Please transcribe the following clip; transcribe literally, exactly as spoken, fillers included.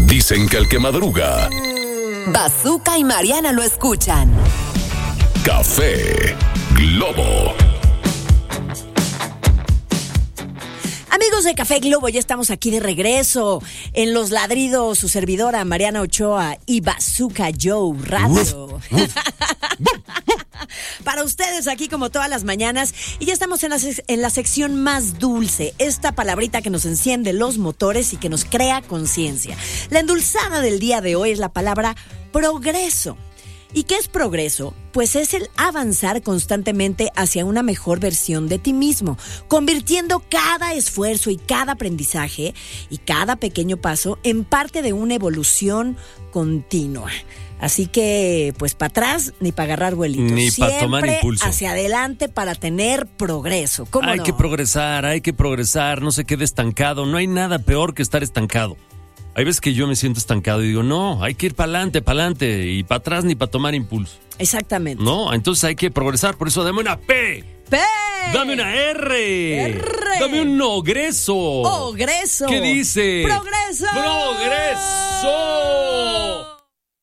Dicen que el que madruga, Bazooka y Mariana lo escuchan. Café Globo. Amigos de Café Globo, ya estamos aquí de regreso en Los Ladridos, su servidora Mariana Ochoa y Bazooka Joe Radio. Para ustedes aquí como todas las mañanas, y ya estamos en la, en la sección más dulce, esta palabrita que nos enciende los motores y que nos crea conciencia. La endulzada del día de hoy es la palabra progreso. ¿Y qué es progreso? Pues es el avanzar constantemente hacia una mejor versión de ti mismo, convirtiendo cada esfuerzo y cada aprendizaje y cada pequeño paso en parte de una evolución continua. Así que, pues, para atrás ni para agarrar vuelitos. Ni para tomar impulso. Hacia adelante para tener progreso. ¿Cómo Hay no? que progresar, hay que progresar, no se quede estancado. No hay nada peor que estar estancado. Hay veces que yo me siento estancado y digo, no, hay que ir para adelante, para adelante, y para atrás ni para tomar impulso. Exactamente. No, entonces hay que progresar, por eso dame una P. ¡P! Dame una R. R. Dame un ogreso. ¡Ogreso! ¿Qué dice? ¡Progreso! ¡Progreso!